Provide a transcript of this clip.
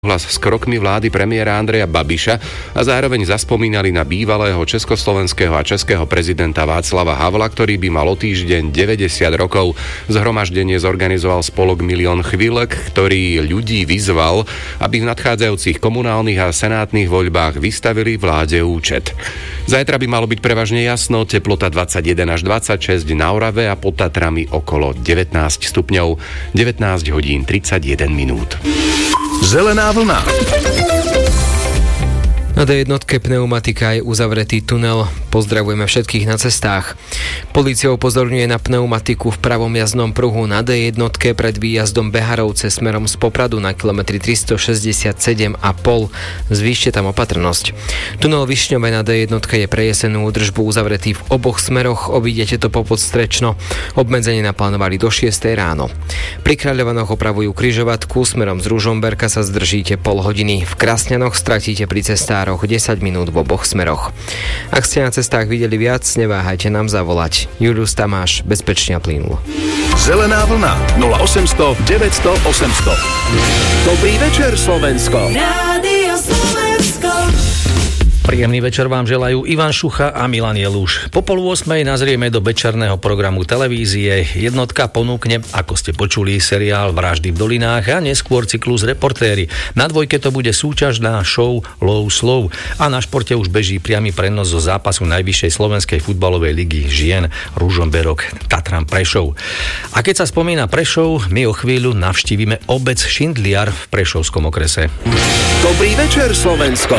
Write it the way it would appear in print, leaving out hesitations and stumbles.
hlas s krokmi vlády premiéra Andreja Babiša a zároveň zaspomínali na bývalého československého a českého prezidenta Václava Havla, ktorý by mal o týždeň 90 rokov. Zhromaždenie zorganizoval spolok Milión chvíľek, ktorý ľudí vyzval, aby v nadchádzajúcich komunálnych a senátnych voľbách vystavili vláde účet. Zajtra by malo byť prevažne jasno, teplota 21 až 26 na Orave a pod Tatrami okolo 19 stupňov, 19 hodín 31 minút. Zelená vlna. Na D1 pneumatika je uzavretý tunel. Pozdravujeme všetkých na cestách. Polícia upozorňuje na pneumatiku v pravom jazdnom pruhu na D1 pred výjazdom Beharovce smerom z Popradu na kilometri 367,5. Zvýšte tam opatrnosť. Tunel Višňové na D1 je pre jesenú údržbu uzavretý v oboch smeroch. Obídete to po Podstrečno. Obmedzenie naplánovali do 6 ráno. Pri Kráľovanoch opravujú križovatku. Smerom z Ružomberka sa zdržíte pol hodiny. V Krasňanoch stratíte pri cestároch 10 minút v oboch smeroch. Ak ste na cestách videli viac, neváhajte nám zavolať. Julius Tamáš, bezpečne a plynulo. Zelená vlna 0800 900 800. Dobrý večer, Slovensko. Rádio Slovensko. Príjemný večer vám želajú Ivan Šucha a Milan Jelúš. Po 7:30 nazrieme do večerného programu televízie. Jednotka ponúkne, ako ste počuli, seriál Vraždy v dolinách a neskôr cyklus Reportéri. Na dvojke to bude súťažná show Low Slow a na športe už beží priamy prenos zo zápasu najvyššej slovenskej futbalovej ligy žien Ružomberok Tatran Prešov. A keď sa spomína Prešov, my o chvíľu navštívime obec Šindliar v Prešovskom okrese. Dobrý večer, Slovensko.